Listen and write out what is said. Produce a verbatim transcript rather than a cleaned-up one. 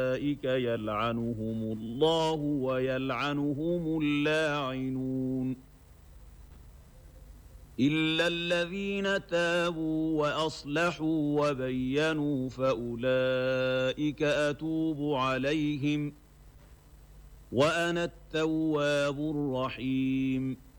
فأولئك يلعنهم الله ويلعنهم اللاعنون إلا الذين تابوا وأصلحوا وبينوا فأولئك أتوب عليهم وأنا التواب الرحيم